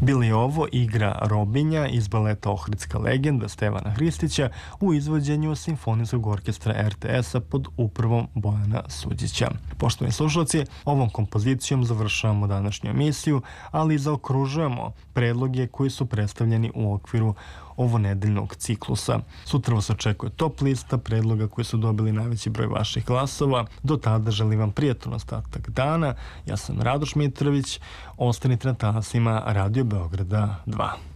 Bili je ovo igra Robinja iz baleta Ohridska legenda Stevana Hristića u izvođenju Simfonijskog orkestra RTS-a pod upravom Bojana Suđića. Poštovani slušalci, ovom kompozicijom završavamo današnju emisiju, ali i zaokružujemo predloge koji su predstavljeni u okviru ovonedeljnog ciklusa. Sutra vas očekuje top lista predloga koji su dobili najveći broj vaših glasova. Do tada želim vam prijatan ostatak dana. Ja sam Radoš Mitrović. Ostanite na talasima Radio Beograda 2.